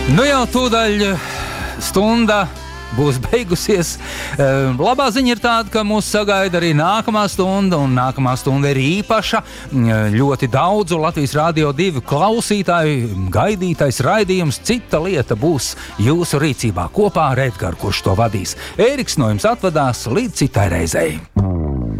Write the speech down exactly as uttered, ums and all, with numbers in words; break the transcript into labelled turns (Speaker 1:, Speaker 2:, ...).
Speaker 1: Nu jau tūdaļ stunda būs beigusies. Labā ziņa ir tāda, ka mūs sagaida arī nākamā stunda, un nākamā stunda ir īpaša. Ļoti daudzu Latvijas Rādio divi klausītāju gaidītais raidījums Cita lieta būs jūsu rīcībā kopā ar Edgaru, kurš to vadīs. Ēriks no jums atvadās līdz citai reizei.